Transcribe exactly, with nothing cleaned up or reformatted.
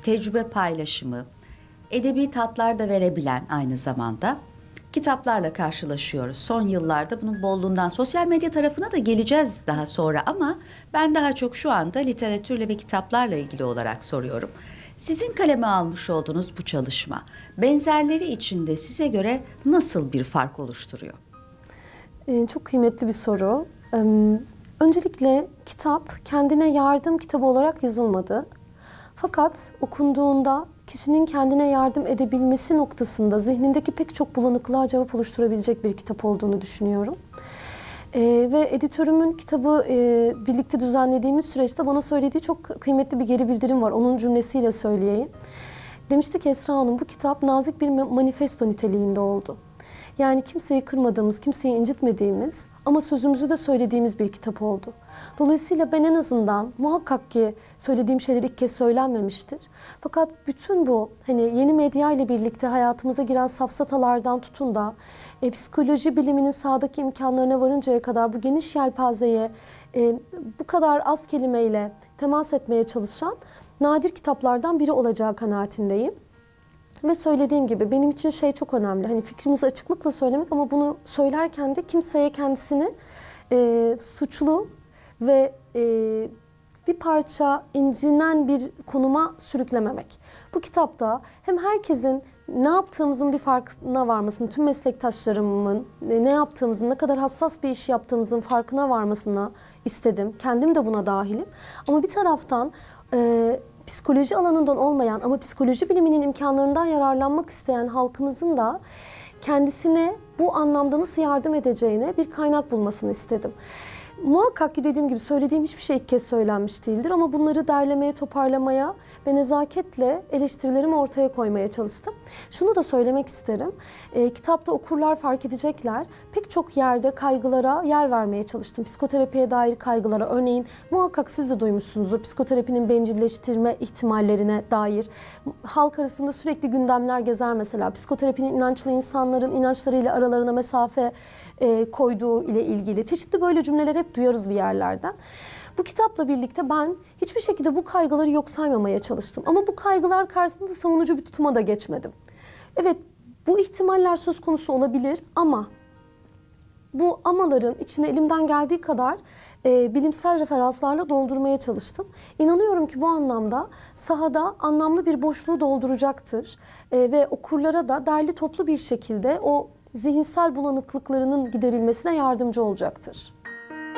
tecrübe paylaşımı, edebi tatlar da verebilen aynı zamanda kitaplarla karşılaşıyoruz. Son yıllarda bunun bolluğundan sosyal medya tarafına da geleceğiz daha sonra ama ben daha çok şu anda literatürle ve kitaplarla ilgili olarak soruyorum. Sizin kaleme almış olduğunuz bu çalışma benzerleri içinde size göre nasıl bir fark oluşturuyor? Ee, çok kıymetli bir soru. Ee, öncelikle kitap kendine yardım kitabı olarak yazılmadı. Fakat okunduğunda kişinin kendine yardım edebilmesi noktasında zihnindeki pek çok bulanıklığa cevap oluşturabilecek bir kitap olduğunu düşünüyorum. Ee, ve editörümün kitabı e, birlikte düzenlediğimiz süreçte bana söylediği çok kıymetli bir geri bildirim var. Onun cümlesiyle söyleyeyim. Demişti ki Esra Hanım, bu kitap nazik bir manifesto niteliğinde oldu. Yani kimseyi kırmadığımız, kimseyi incitmediğimiz ama sözümüzü de söylediğimiz bir kitap oldu. Dolayısıyla ben en azından muhakkak ki söylediğim şeyler ilk kez söylenmemiştir. Fakat bütün bu hani yeni medya ile birlikte hayatımıza giren safsatalardan tutun da e, psikoloji biliminin sahadaki imkanlarına varıncaya kadar bu geniş yelpazeye e, bu kadar az kelimeyle temas etmeye çalışan nadir kitaplardan biri olacağı kanaatindeyim. Ve söylediğim gibi benim için şey çok önemli. Hani fikrimizi açıklıkla söylemek ama bunu söylerken de kimseye kendisini e, suçlu ve e, bir parça incinen bir konuma sürüklememek. Bu kitapta hem herkesin ne yaptığımızın bir farkına varmasını, tüm meslektaşlarımın ne yaptığımızın, ne kadar hassas bir iş yaptığımızın farkına varmasını istedim. Kendim de buna dahilim. Ama bir taraftan E, psikoloji alanından olmayan ama psikoloji biliminin imkanlarından yararlanmak isteyen halkımızın da kendisine bu anlamda nasıl yardım edeceğine bir kaynak bulmasını istedim. Muhakkak ki dediğim gibi söylediğim hiçbir şey ilk kez söylenmiş değildir ama bunları derlemeye, toparlamaya ve nezaketle eleştirilerimi ortaya koymaya çalıştım. Şunu da söylemek isterim. E, kitapta okurlar fark edecekler. Pek çok yerde kaygılara yer vermeye çalıştım. Psikoterapiye dair kaygılara. Örneğin muhakkak siz de duymuşsunuzdur. Psikoterapinin bencilleştirme ihtimallerine dair. Halk arasında sürekli gündemler gezer mesela. Psikoterapinin inançlı insanların inançlarıyla aralarına mesafe e, koyduğu ile ilgili. Çeşitli böyle cümleler hep duyarız bir yerlerden. Bu kitapla birlikte ben hiçbir şekilde bu kaygıları yok saymamaya çalıştım. Ama bu kaygılar karşısında savunucu bir tutuma da geçmedim. Evet, bu ihtimaller söz konusu olabilir ama bu amaların içine elimden geldiği kadar e, bilimsel referanslarla doldurmaya çalıştım. İnanıyorum ki bu anlamda sahada anlamlı bir boşluğu dolduracaktır. E, ve okurlara da derli toplu bir şekilde o zihinsel bulanıklıklarının giderilmesine yardımcı olacaktır.